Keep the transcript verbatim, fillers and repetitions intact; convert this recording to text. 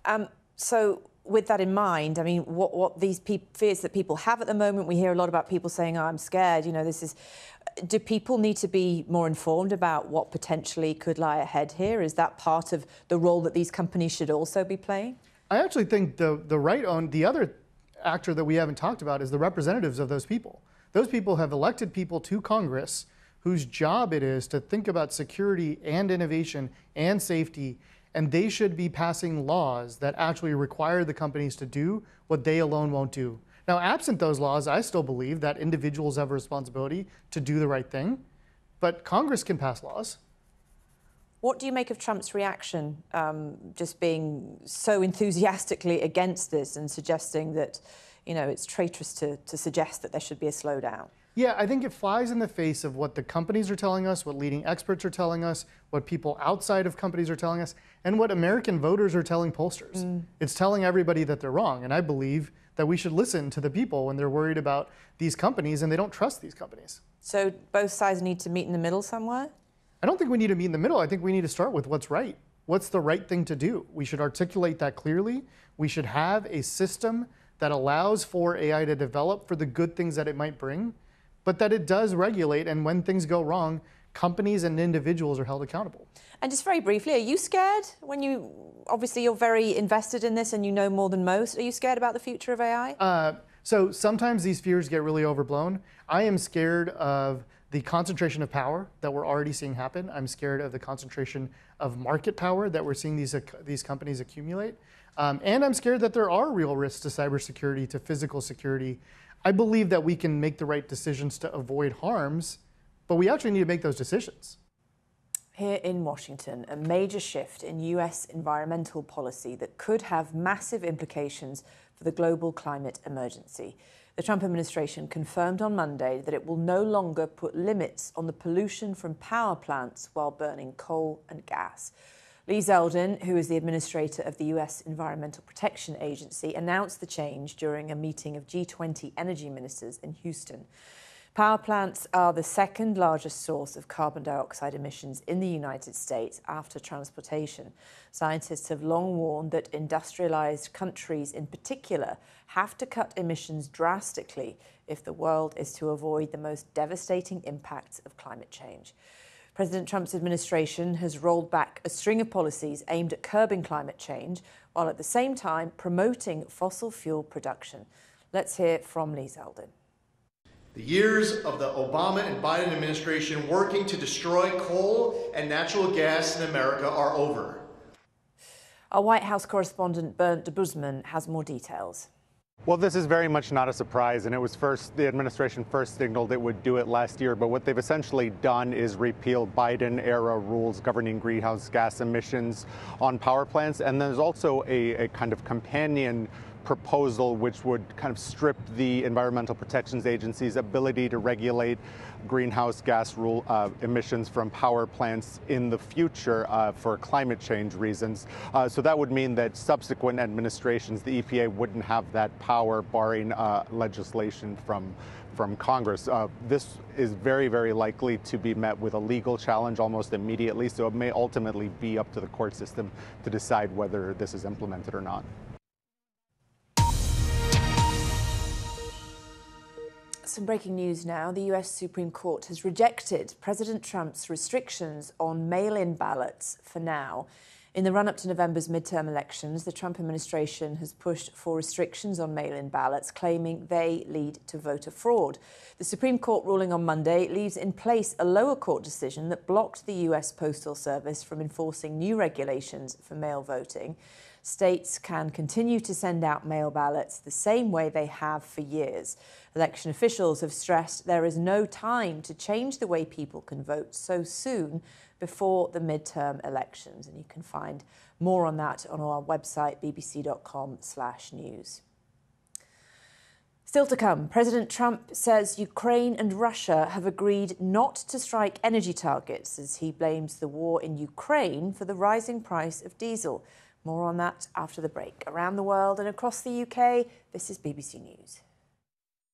Um, so with that in mind, I mean, what, what these pe fears that people have at the moment, we hear a lot about people saying, oh, I'm scared, you know, this is... Do people need to be more informed about what potentially could lie ahead here? Is that part of the role that these companies should also be playing? I actually think the, the right on the other actor that we haven't talked about is the representatives of those people. Those people have elected people to Congress whose job it is to think about security and innovation and safety, and they should be passing laws that actually require the companies to do what they alone won't do. Now, absent those laws, I still believe that individuals have a responsibility to do the right thing, but Congress can pass laws. What do you make of Trump's reaction, um, just being so enthusiastically against this and suggesting that, you know, it's traitorous to, to suggest that there should be a slowdown? Yeah, I think it flies in the face of what the companies are telling us, what leading experts are telling us, what people outside of companies are telling us, and what American voters are telling pollsters. Mm. It's telling everybody that they're wrong, and I believe that we should listen to the people when they're worried about these companies and they don't trust these companies. So both sides need to meet in the middle somewhere? I don't think we need to meet in the middle. I think we need to start with what's right. What's the right thing to do? We should articulate that clearly. We should have a system that allows for A I to develop for the good things that it might bring, but that it does regulate, and when things go wrong, companies and individuals are held accountable. And just very briefly, are you scared when you, obviously you're very invested in this and you know more than most, are you scared about the future of A I? Uh, so sometimes these fears get really overblown. I am scared of the concentration of power that we're already seeing happen. I'm scared of the concentration of market power that we're seeing these, uh, these companies accumulate. Um, and I'm scared that there are real risks to cybersecurity, to physical security. I believe that we can make the right decisions to avoid harms, but we actually need to make those decisions. Here in Washington, a major shift in U S environmental policy that could have massive implications for the global climate emergency. The Trump administration confirmed on Monday that it will no longer put limits on the pollution from power plants while burning coal and gas. Lee Zeldin, who is the administrator of the U S Environmental Protection Agency, announced the change during a meeting of G twenty energy ministers in Houston. Power plants are the second largest source of carbon dioxide emissions in the United States after transportation. Scientists have long warned that industrialized countries in particular have to cut emissions drastically if the world is to avoid the most devastating impacts of climate change. President Trump's administration has rolled back a string of policies aimed at curbing climate change, while at the same time promoting fossil fuel production. Let's hear from Lee Zeldin. The years of the Obama and Biden administration working to destroy coal and natural gas in America are over. Our White House correspondent Bernd Debusmann has more details. Well, this is very much not a surprise, and it was first, the administration first signaled it would do it last year, but what they've essentially done is repeal Biden-era rules governing greenhouse gas emissions on power plants, and there's also a, a kind of companion proposal which would kind of strip the Environmental Protection Agency's ability to regulate greenhouse gas rule uh, emissions from power plants in the future uh, for climate change reasons. Uh, so that would mean that subsequent administrations, the E P A wouldn't have that power, barring uh, legislation from from Congress. Uh, this is very, very likely to be met with a legal challenge almost immediately, so it may ultimately be up to the court system to decide whether this is implemented or not. Some breaking news now. The U S Supreme Court has rejected President Trump's restrictions on mail-in ballots for now. In the run-up to November's midterm elections, the Trump administration has pushed for restrictions on mail-in ballots, claiming they lead to voter fraud. The Supreme Court ruling on Monday leaves in place a lower court decision that blocked the U S Postal Service from enforcing new regulations for mail voting. States can continue to send out mail ballots the same way they have for years. Election officials have stressed there is no time to change the way people can vote so soon before the midterm elections. And you can find more on that on our website, b b c dot com slash news. Still to come, President Trump says Ukraine and Russia have agreed not to strike energy targets as he blames the war in Ukraine for the rising price of diesel. More on that after the break. Around the world and across the U K, this is B B C News.